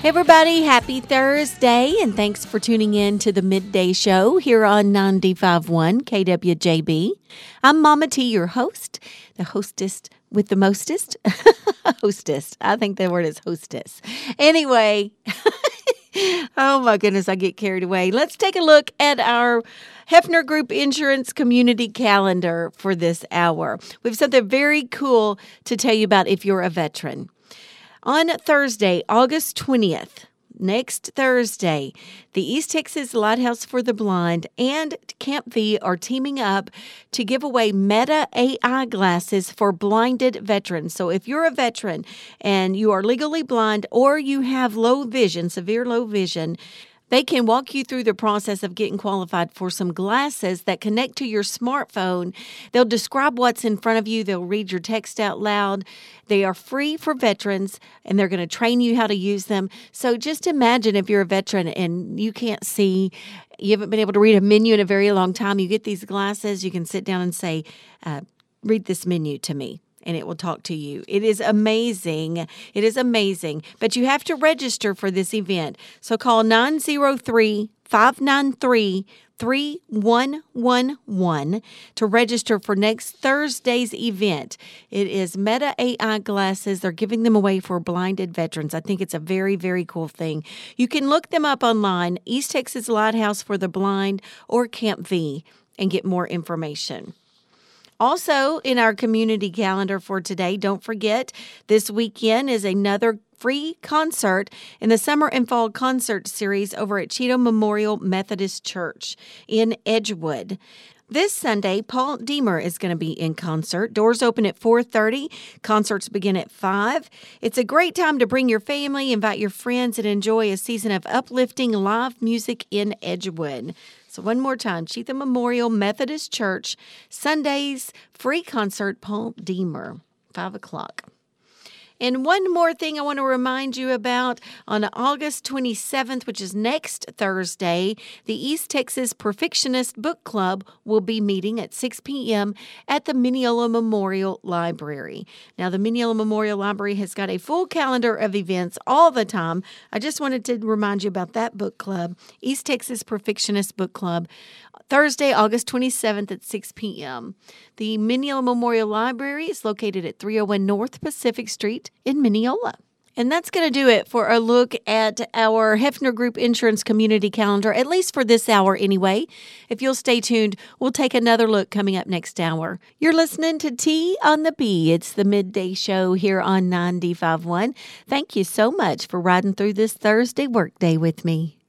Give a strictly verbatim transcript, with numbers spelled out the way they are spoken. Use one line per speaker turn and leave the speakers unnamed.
Hey everybody, happy Thursday, and thanks for tuning in to the Midday Show here on ninety-five point one K W J B. I'm Mama T, your host, the hostess with the mostest. hostess. I think the word is hostess. Anyway, oh my goodness, I get carried away. Let's take a look at our Hefner Group Insurance Community Calendar for this hour. We have something very cool to tell you about if you're a veteran. On Thursday, August twentieth, next Thursday, the East Texas Lighthouse for the Blind and Camp V are teaming up to give away Meta A I glasses for blinded veterans. So if you're a veteran and you are legally blind or you have low vision, severe low vision, they can walk you through the process of getting qualified for some glasses that connect to your smartphone. They'll describe what's in front of you. They'll read your text out loud. They are free for veterans, and they're going to train you how to use them. So just imagine if you're a veteran and you can't see, you haven't been able to read a menu in a very long time. You get these glasses, you can sit down and say, uh, read this menu to me. And it will talk to you. It is amazing. It is amazing. But you have to register for this event. So call nine oh three, five nine three, three one one one to register for next Thursday's event. It is Meta A I glasses. They're giving them away for blinded veterans. I think it's a very, very cool thing. You can look them up online, East Texas Lighthouse for the Blind or Camp V, and get more information. Also, in our community calendar for today, don't forget, this weekend is another free concert in the Summer and Fall Concert Series over at Cheatham Memorial Methodist Church in Edgewood. This Sunday, Paul Deemer is going to be in concert. Doors open at four thirty. Concerts begin at five. It's a great time to bring your family, invite your friends, and enjoy a season of uplifting live music in Edgewood. So one more time, Cheatham Memorial Methodist Church, Sundays, free concert, Paul Deemer, five o'clock. And one more thing I want to remind you about, on August twenty-seventh, which is next Thursday, the East Texas Perfectionist Book Club will be meeting at six p.m. at the Mineola Memorial Library. Now, the Mineola Memorial Library has got a full calendar of events all the time. I just wanted to remind you about that book club, East Texas Perfectionist Book Club, Thursday, August twenty-seventh at six p.m. The Mineola Memorial Library is located at three oh one North Pacific Street in Mineola. And that's going to do it for a look at our Hefner Group Insurance Community Calendar, at least for this hour anyway. If you'll stay tuned, we'll take another look coming up next hour. You're listening to T on the B. It's the Midday Show here on ninety-five point one. Thank you so much for riding through this Thursday workday with me.